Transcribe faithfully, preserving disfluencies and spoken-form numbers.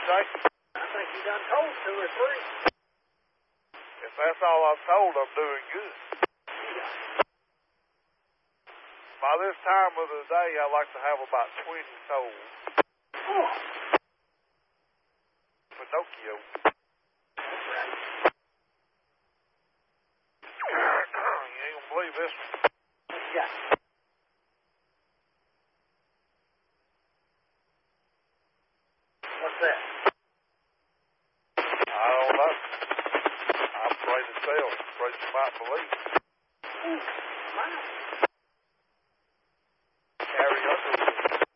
say? I think you done told two or three. If that's all I've told, I'm doing good. By this time of the day, I like to have about twenty told. Oh. Pinocchio. That's right. You ain't gonna believe this one. What you got? What's that? I don't know. I'm afraid to tell. I'm afraid you might believe it.